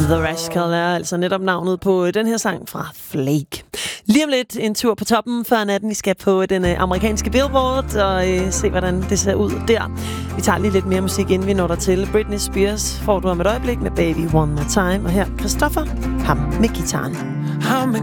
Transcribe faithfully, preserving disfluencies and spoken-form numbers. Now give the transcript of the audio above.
The Rascal er altså netop navnet på den her sang fra Flake. Lige om lidt en tur på toppen før natten. Vi skal på den amerikanske Billboard og øh, se, hvordan det ser ud der. Vi tager lige lidt mere musik, inden vi når der til. Britney Spears får du om et øjeblik med Baby One More Time. Og her Christoffer, ham med gitaren. Ham med